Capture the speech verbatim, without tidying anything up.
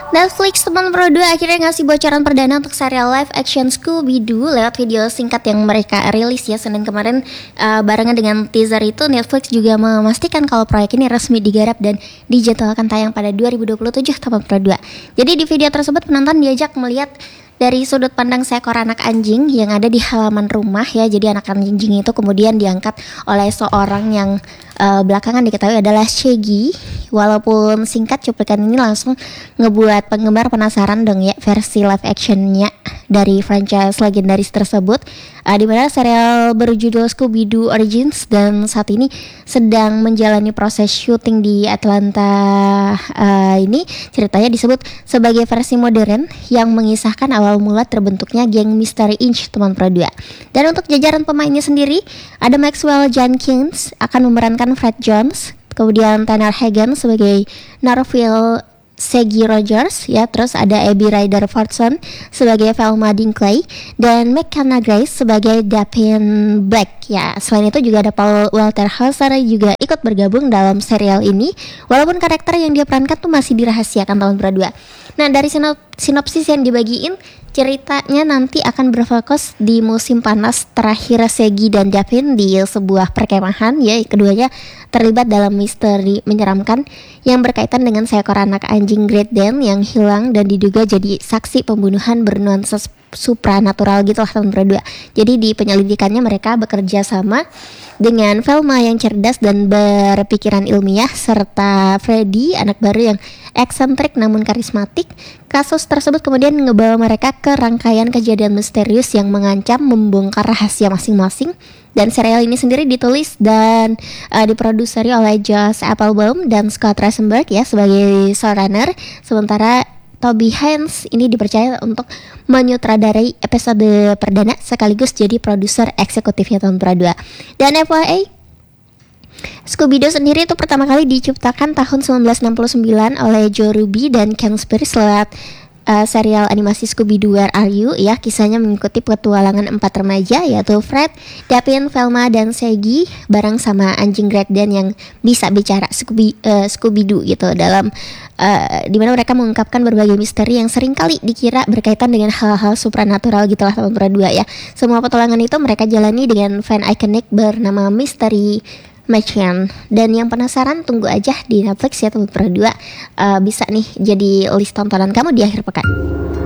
Netflix teman Pro dua akhirnya ngasih bocoran perdana untuk serial live action Scooby-Doo lewat video singkat yang mereka rilis ya Senin kemarin. Uh, barengan dengan teaser itu, Netflix juga memastikan kalau proyek ini resmi digarap dan dijadwalkan tayang pada dua ribu dua puluh tujuh teman Pro dua. Jadi di video tersebut penonton diajak melihat dari sudut pandang seekor anak anjing yang ada di halaman rumah ya. Jadi anak anjing itu kemudian diangkat oleh seorang yang uh, belakangan diketahui adalah Shaggy. Walaupun singkat, cuplikan ini langsung ngebuat penggemar penasaran dong ya versi live actionnya dari franchise legendaris tersebut, uh, di mana serial berjudul Scooby-Doo Origins dan saat ini sedang menjalani proses syuting di Atlanta. Uh, ini ceritanya disebut sebagai versi modern yang mengisahkan awal mula terbentuknya geng Mystery Inc teman Pro dua. Dan untuk jajaran pemainnya sendiri, ada Maxwell Jenkins akan memerankan Fred Jones, kemudian Tanner Hagen sebagai Norville Shaggy Rogers ya, terus ada Abby Ryder Fortson sebagai Velma Dinkley dan McKenna Grace sebagai Daphne Black ya. Selain itu juga ada Paul Walter Hauser juga ikut bergabung dalam serial ini, walaupun karakter yang dia perankan tuh masih dirahasiakan tahun Pro dua. Nah, dari sinop- sinopsis yang dibagiin, ceritanya nanti akan berfokus di musim panas terakhir Shaggy dan Daphne di sebuah perkemahan ya. Keduanya terlibat dalam misteri menyeramkan yang berkaitan dengan seekor anak anjing Great Dane yang hilang dan diduga jadi saksi pembunuhan bernuansa supranatural gitu lah tahun Pro dua. Jadi di penyelidikannya mereka bekerja sama dengan Velma yang cerdas dan berpikiran ilmiah serta Freddy, anak baru yang eksentrik namun karismatik. Kasus tersebut kemudian ngebawa mereka ke rangkaian kejadian misterius yang mengancam membongkar rahasia masing-masing. Dan serial ini sendiri ditulis dan uh, diproduseri oleh Josh Applebaum dan Scott Rosenberg ya sebagai showrunner, sementara Toby Haynes ini dipercaya untuk menyutradarai episode perdana sekaligus jadi produser eksekutifnya tahun Pro dua. Dan F Y I, Scooby-Doo sendiri itu pertama kali diciptakan tahun sembilan belas enam puluh sembilan oleh Joe Ruby dan Ken Spears lewat uh, serial animasi Scooby-Doo Where Are You ya. Kisahnya mengikuti petualangan empat remaja yaitu Fred, Daphne, Velma, dan Shaggy bareng sama anjing Great Dane yang bisa bicara, Scooby, uh, Scooby-Doo gitu, dalam Uh, di mana mereka mengungkapkan berbagai misteri yang sering kali dikira berkaitan dengan hal-hal supranatural gitulah tahun Pro dua ya. Semua petualangan itu mereka jalani dengan fan ikonik bernama Mystery Mansion. Dan yang penasaran tunggu aja di Netflix ya tahun Pro dua, uh, bisa nih jadi list tontonan kamu di akhir pekan.